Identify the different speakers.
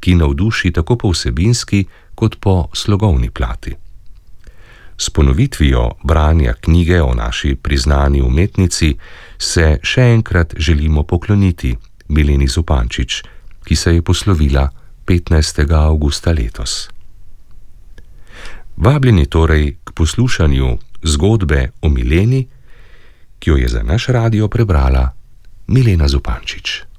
Speaker 1: ki navduši tako po vsebinski kot po slogovni plati. S ponovitvijo branja knjige o naši priznani umetnici se še enkrat želimo pokloniti Mileni Zupančič, ki se je poslovila 15. avgusta letos. Vabljeni torej k poslušanju zgodbe o Mileni, ki jo je za naš radio prebrala Milena Zupančič.